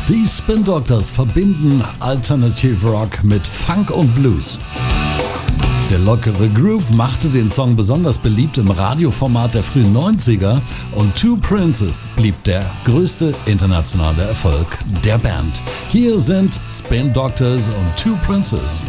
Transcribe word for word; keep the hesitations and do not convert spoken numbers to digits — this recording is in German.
Die Spin Doctors verbinden Alternative Rock mit Funk und Blues. Der lockere Groove machte den Song besonders beliebt im Radioformat der frühen neunziger und Two Princes blieb der größte internationale Erfolg der Band. Hier sind Spin Doctors und Two Princes.